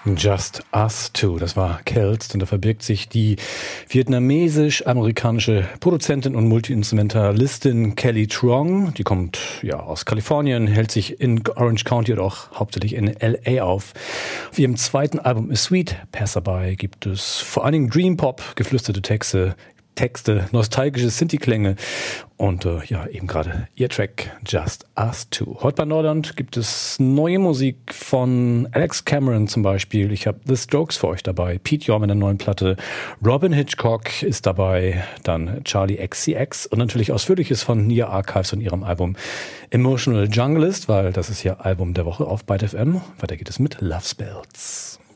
Just Us Two, das war Kelst und da verbirgt sich die vietnamesisch-amerikanische Produzentin und Multi-Instrumentalistin Kelly Truong. Die kommt ja aus Kalifornien, hält sich in Orange County oder auch hauptsächlich in L.A. auf. Auf ihrem zweiten Album A Sweet Passerby gibt es vor allen Dingen Dream Pop, geflüsterte Texte, nostalgische Synthi-Klänge und ja, eben gerade ihr Track Just Us Two. Heute bei Nordland gibt es neue Musik von Alex Cameron zum Beispiel. Ich habe The Strokes für euch dabei, Pete York mit einer neuen Platte, Robin Hitchcock ist dabei, dann Charlie XCX und natürlich Ausführliches von Nia Archives und ihrem Album Emotional Junglist, weil das ist ja Album der Woche auf Byte FM. Weiter geht es mit Love Spells.